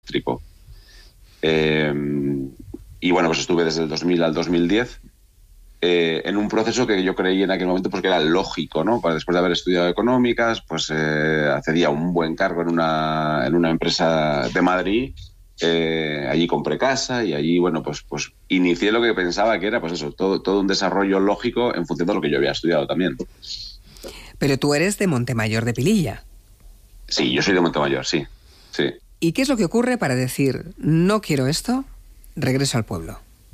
eléctrico. Y bueno, pues estuve desde el 2000 al 2010 en un proceso que yo creí en aquel momento pues que era lógico, ¿no? Después de haber estudiado económicas, pues accedí a un buen cargo en una empresa de Madrid. Allí compré casa y allí, bueno, pues inicié lo que pensaba que era, pues eso, todo un desarrollo lógico en función de lo que yo había estudiado también. Pero tú eres de Montemayor de Pililla. Sí, yo soy de Montemayor, sí. ¿Y qué es lo que ocurre para decir, no quiero esto, regreso al pueblo?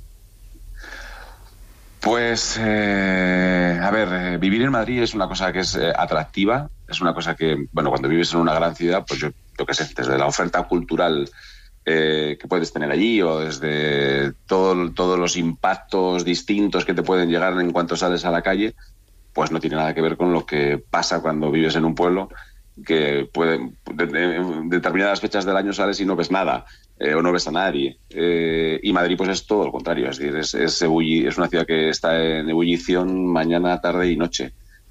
Pues, a ver, vivir en Madrid es una cosa que es atractiva, es una cosa que, bueno, cuando vives en una gran ciudad, pues yo qué sé, desde la oferta cultural que puedes tener allí o desde todos los impactos distintos que te pueden llegar en cuanto sales a la calle, pues no tiene nada que ver con lo que pasa cuando vives en un pueblo, que en determinadas fechas del año sales y no ves nada. O no ves a nadie. Y Madrid pues es todo lo contrario, es decir, es una ciudad que está en ebullición mañana, tarde y noche.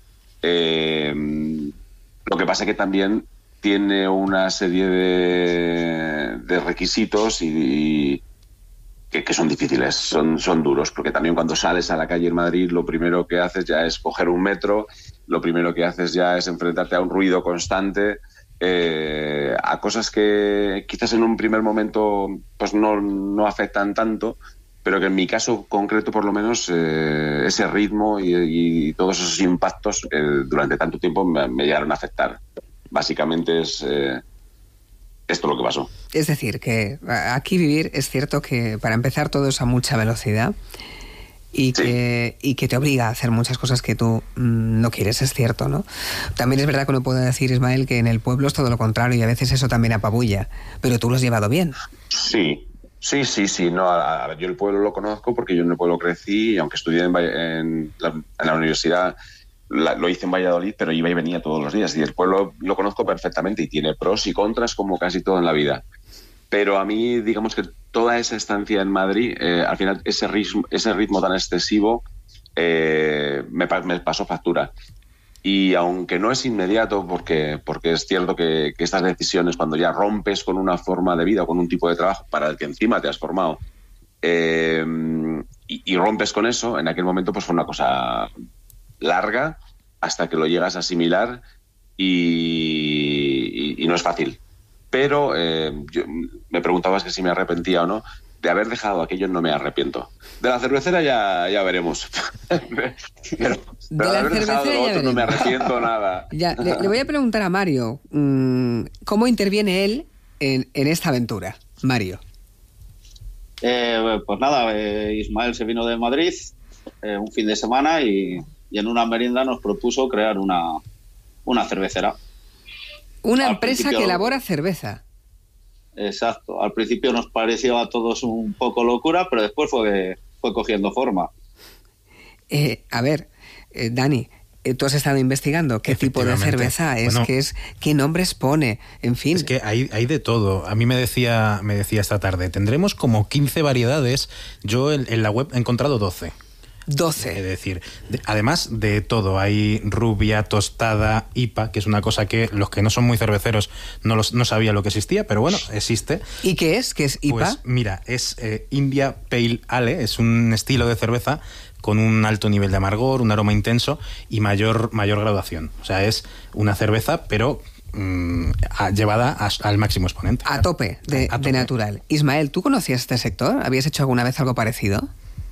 Lo que pasa es que también tiene una serie de requisitos y que son difíciles, son duros, porque también cuando sales a la calle en Madrid lo primero que haces ya es coger un metro, lo primero que haces ya es enfrentarte a un ruido constante, a cosas que quizás en un primer momento pues no afectan tanto, pero que en mi caso concreto por lo menos ese ritmo y todos esos impactos durante tanto tiempo me llegaron a afectar. Básicamente es esto lo que pasó. Es decir, que aquí vivir es cierto que para empezar todo es a mucha velocidad y que te obliga a hacer muchas cosas que tú no quieres, es cierto, ¿no? También es verdad que uno puede decir, Ismael, que en el pueblo es todo lo contrario y a veces eso también apabulla, pero tú lo has llevado bien. Sí. No, a ver, yo el pueblo lo conozco porque yo en el pueblo crecí y aunque estudié en la universidad lo hice en Valladolid, pero iba y venía todos los días y el pueblo lo conozco perfectamente y tiene pros y contras como casi todo en la vida. Pero a mí, digamos que toda esa estancia en Madrid, al final ese ritmo tan excesivo me pasó factura. Y aunque no es inmediato, porque es cierto que estas decisiones, cuando ya rompes con una forma de vida o con un tipo de trabajo para el que encima te has formado, y rompes con eso, en aquel momento pues fue una cosa larga hasta que lo llegas a asimilar y no es fácil. Pero me preguntabas que si me arrepentía o no. De haber dejado aquello no me arrepiento. De la cervecera ya veremos. pero de haber dejado lo otro no me arrepiento nada. Ya, le voy a preguntar a Mario cómo interviene él en esta aventura. Mario. Pues nada, Ismael se vino de Madrid un fin de semana y en una merienda nos propuso crear una cervecera. Una empresa que elabora cerveza. Exacto. Al principio nos pareció a todos un poco locura, pero después fue cogiendo forma. A ver, Dani, tú has estado investigando qué tipo de cerveza es, bueno, qué nombres pone, en fin. Es que hay de todo. A mí me decía esta tarde, tendremos como 15 variedades. Yo en la web he encontrado 12. 12. Es decir, además de todo, hay rubia, tostada, IPA, que es una cosa que los que no son muy cerveceros no sabía lo que existía, pero bueno, existe. ¿Y qué es? ¿Qué es IPA? Pues mira, es India Pale Ale, es un estilo de cerveza con un alto nivel de amargor, un aroma intenso y mayor graduación. O sea, es una cerveza, pero llevada al máximo exponente. A tope de natural. Ismael, ¿tú conocías este sector? ¿Habías hecho alguna vez algo parecido?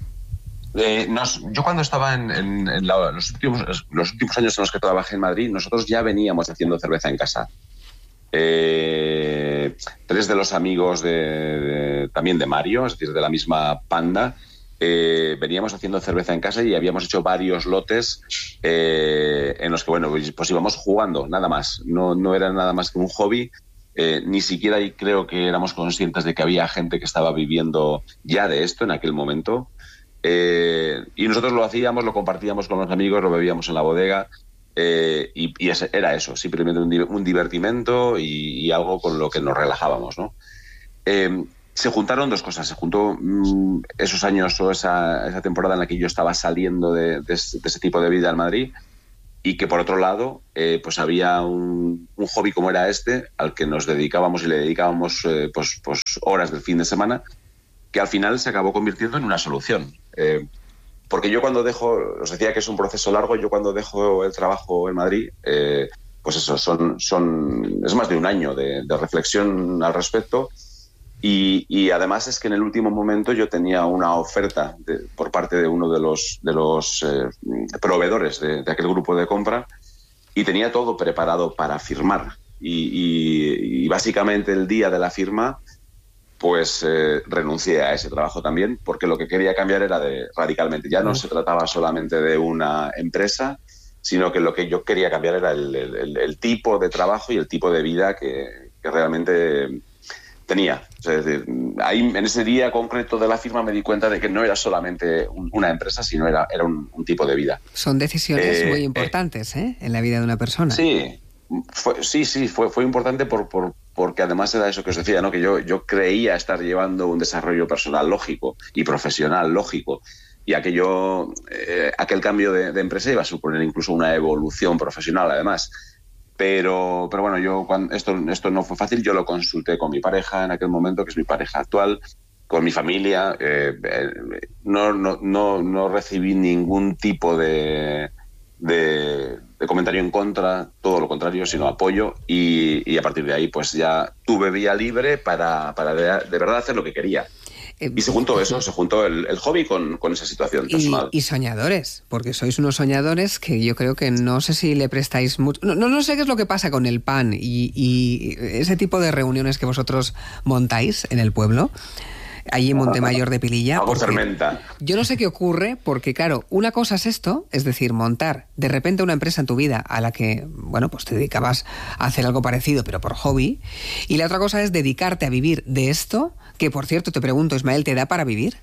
Yo cuando estaba en los últimos años en los que trabajé en Madrid, nosotros ya veníamos haciendo cerveza en casa. 3 de los amigos también de Mario, es decir, de la misma panda, veníamos haciendo cerveza en casa y habíamos hecho varios lotes en los que, bueno, pues íbamos jugando, nada más. No era nada más que un hobby. Ni siquiera creo que éramos conscientes de que había gente que estaba viviendo ya de esto en aquel momento. Y nosotros lo hacíamos, lo compartíamos con los amigos, lo bebíamos en la bodega y era eso, simplemente un divertimento y algo con lo que nos relajábamos, ¿no? Se juntaron 2 cosas. Se juntó esos años o esa temporada en la que yo estaba saliendo de ese tipo de vida en Madrid y que por otro lado pues había un hobby como era este, al que nos dedicábamos y le dedicábamos pues horas del fin de semana, que al final se acabó convirtiendo en una solución. Porque yo cuando dejo, os decía que es un proceso largo, yo cuando dejo el trabajo en Madrid, pues eso, es más de un año de reflexión al respecto. Y además es que en el último momento yo tenía una oferta por parte de uno de los proveedores de aquel grupo de compra, y tenía todo preparado para firmar. Y básicamente el día de la firma, pues renuncié a ese trabajo también, porque lo que quería cambiar era radicalmente. Ya no se trataba solamente de una empresa, sino que lo que yo quería cambiar era el tipo de trabajo y el tipo de vida que realmente tenía. O sea, es decir, ahí en ese día concreto de la firma me di cuenta de que no era solamente una empresa, sino era un tipo de vida. Son decisiones muy importantes en la vida de una persona. Sí, fue importante porque además era eso que os decía, ¿no? Que yo creía estar llevando un desarrollo personal lógico y profesional lógico, y aquel cambio de empresa iba a suponer incluso una evolución profesional además. Pero bueno, esto no fue fácil. Yo lo consulté con mi pareja en aquel momento, que es mi pareja actual, con mi familia. No recibí ningún tipo de comentario en contra, todo lo contrario, sino apoyo. Y a partir de ahí, pues ya tuve vía libre para de verdad hacer lo que quería. Y se juntó el hobby con esa situación personal. Y soñadores, porque sois unos soñadores que yo creo que no sé si le prestáis mucho... No sé qué es lo que pasa con el pan y ese tipo de reuniones que vosotros montáis en el pueblo, allí en Montemayor de Pililla. Algo fermenta. Yo no sé qué ocurre, porque claro, una cosa es esto, es decir, montar de repente una empresa en tu vida a la que, bueno, pues te dedicabas a hacer algo parecido, pero por hobby, y la otra cosa es dedicarte a vivir de esto, que por cierto, te pregunto, Ismael, ¿te da para vivir?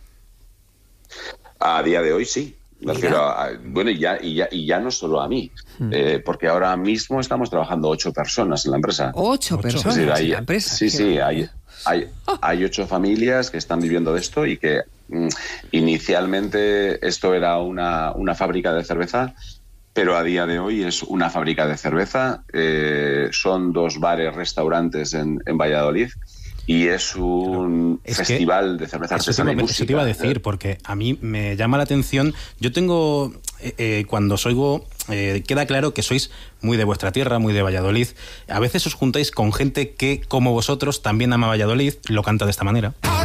A día de hoy sí. Me refiero bueno, y ya no solo a mí, porque ahora mismo estamos trabajando 8 personas en la empresa. 8 personas en la empresa. Sí, hay 8 familias que están viviendo de esto, y que inicialmente esto era una fábrica de cerveza, pero a día de hoy es una fábrica de cerveza. Son 2 bares, restaurantes en Valladolid. Y es un festival de cerveza artesana y música. Eso te iba a decir, porque a mí me llama la atención. Yo tengo, cuando os oigo, queda claro que sois muy de vuestra tierra, muy de Valladolid. A veces os juntáis con gente que, como vosotros, también ama Valladolid, lo canta de esta manera.